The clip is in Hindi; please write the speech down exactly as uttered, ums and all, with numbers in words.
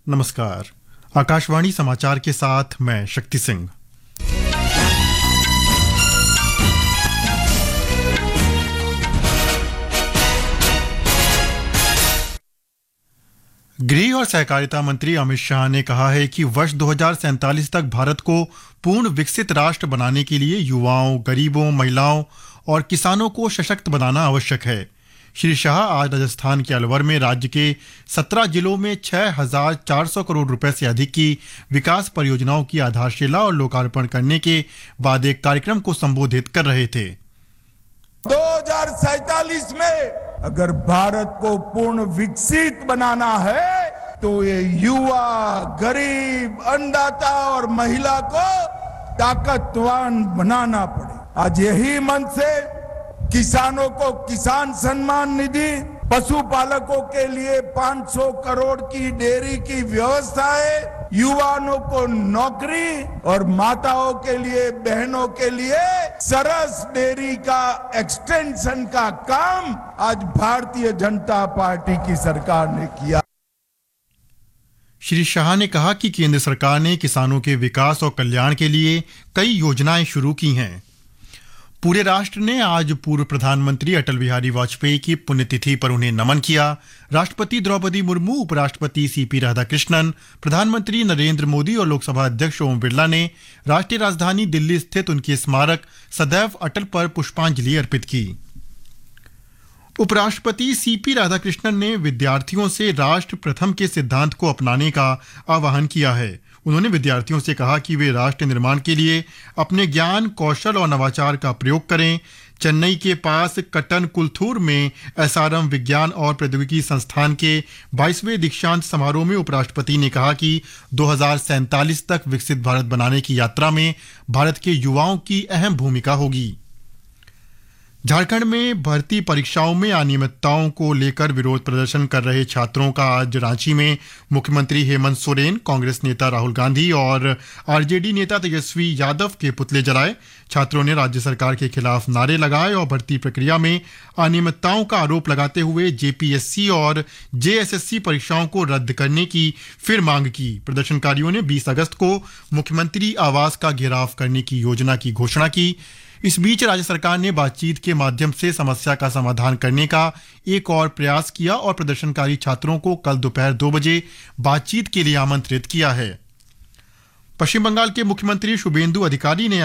नमस्कार। आकाशवाणी समाचार के साथ मैं शक्ति सिंह। गृह और सहकारिता मंत्री अमित शाह ने कहा है कि वर्ष दो हज़ार सैंतालीस तक भारत को पूर्ण विकसित राष्ट्र बनाने के लिए युवाओं, गरीबों, महिलाओं और किसानों को सशक्त बनाना आवश्यक है। श्री शाह आज राजस्थान के अलवर में राज्य के सत्रह जिलों में छह हज़ार चार सौ करोड़ रुपए से अधिक की विकास परियोजनाओं की आधारशिला और लोकार्पण करने के बाद एक कार्यक्रम को संबोधित कर रहे थे। दो हज़ार सैंतालीस में अगर भारत को पूर्ण विकसित बनाना है तो ये युवा, गरीब, अन्नदाता और महिला को ताकतवान बनाना पड़े। आज यही मन से किसानों को किसान सम्मान निधि, पशुपालकों के लिए पाँच सौ करोड़ की डेयरी की व्यवस्था है, युवाओं को नौकरी और माताओं के लिए, बहनों के लिए सरस डेयरी का एक्सटेंशन का काम आज भारतीय जनता पार्टी की सरकार ने किया। श्री शाह ने कहा कि केंद्र सरकार ने किसानों के विकास और कल्याण के लिए कई योजनाएं शुरू की हैं। पूरे राष्ट्र ने आज पूर्व प्रधानमंत्री अटल बिहारी वाजपेयी की पुण्यतिथि पर उन्हें नमन किया। राष्ट्रपति द्रौपदी मुर्मू, उपराष्ट्रपति सीपी राधाकृष्णन, प्रधानमंत्री नरेंद्र मोदी और लोकसभा अध्यक्ष ओम बिरला ने राष्ट्रीय राजधानी दिल्ली स्थित उनके स्मारक सदैव अटल पर पुष्पांजलि अर्पित की। उपराष्ट्रपति सीपी राधाकृष्णन ने विद्यार्थियों से राष्ट्र प्रथम के सिद्धांत को अपनाने का आह्वान किया है। उन्होंने विद्यार्थियों से कहा कि वे राष्ट्र निर्माण के लिए अपने ज्ञान, कौशल और नवाचार का प्रयोग करें। चेन्नई के पास कट्टन कुलथूर में एसआरएम विज्ञान और प्रौद्योगिकी संस्थान के बाईसवें दीक्षांत समारोह में उपराष्ट्रपति ने कहा कि दो हज़ार सैंतालीस तक विकसित भारत बनाने की यात्रा में भारत के युवाओं की अहम भूमिका होगी। झारखंड में भर्ती परीक्षाओं में अनियमितताओं को लेकर विरोध प्रदर्शन कर रहे छात्रों का आज रांची में मुख्यमंत्री हेमंत सोरेन, कांग्रेस नेता राहुल गांधी और आरजेडी नेता तेजस्वी यादव के पुतले जलाए। छात्रों ने राज्य सरकार के खिलाफ नारे लगाए और भर्ती प्रक्रिया में अनियमितताओं का आरोप लगाते हुए जेपीएससी और जेएसएससी परीक्षाओं को रद्द करने की फिर मांग की। प्रदर्शनकारियों ने बीस अगस्त को मुख्यमंत्री आवास का घेराव करने की योजना की घोषणा की। इस बीच राज्य सरकार ने बातचीत के माध्यम से समस्या का समाधान करने का एक और प्रयास किया और प्रदर्शनकारी छात्रों को कल दोपहर दो बजे बातचीत के लिए आमंत्रित किया है। पश्चिम बंगाल के मुख्यमंत्री शुभेंदु अधिकारी ने